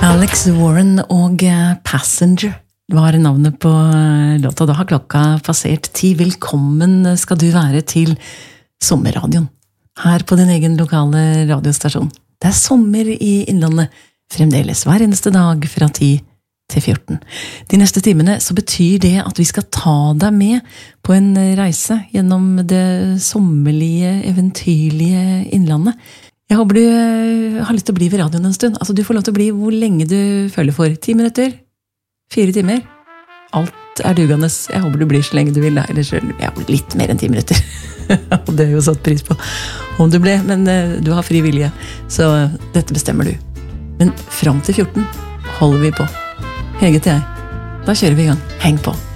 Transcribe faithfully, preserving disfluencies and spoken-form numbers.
Alex Warren og Passenger var navnet på låta. Da har klokka passert ti. Velkommen skal du være til sommerradioen, her på din egen lokale radiostasjon. Det er sommer i Innlandet, fremdeles hver eneste dag fra ti til fjorten. De neste timene så betyr det at vi skal ta deg med på en reise gjennom det sommerlige, eventyrlige Innlandet. Jeg håper du har lyst til å bli ved radioen en stund. Altså, du får lov til å bli hvor lenge du føler for. Ti minutter? Fire timer? Alt er dugandes. Jeg håper du blir så lenge du vil. Eller ja, litt mer enn ti minutter. Og det er jo satt pris på om du ble, men du har fri vilje. Så dette bestemmer du. Men frem til fjorten holder vi på. Hege til jeg. Da kjører vi i gang. Heng på.